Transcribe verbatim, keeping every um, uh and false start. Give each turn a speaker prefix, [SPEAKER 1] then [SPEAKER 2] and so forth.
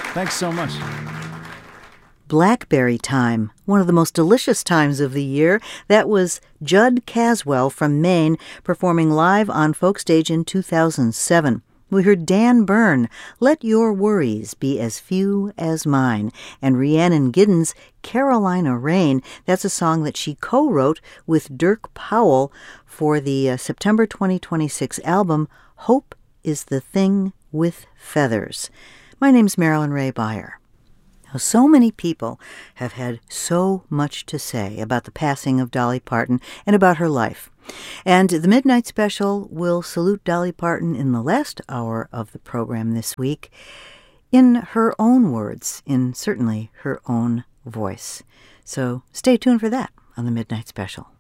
[SPEAKER 1] Thanks so much.
[SPEAKER 2] Blackberry time, one of the most delicious times of the year. That was Judd Caswell from Maine performing live on Folk Stage in two thousand seven. We heard Dan Byrne, Let Your Worries Be As Few As Mine, and Rhiannon Giddens, Carolina Rain. That's a song that she co-wrote with Dirk Powell for the uh, September twenty twenty-six album, Hope is the Thing with Feathers. My name's Marilyn Ray Beyer. Now, so many people have had so much to say about the passing of Dolly Parton and about her life. And the Midnight Special will salute Dolly Parton in the last hour of the program this week in her own words, in certainly her own voice. So stay tuned for that on the Midnight Special.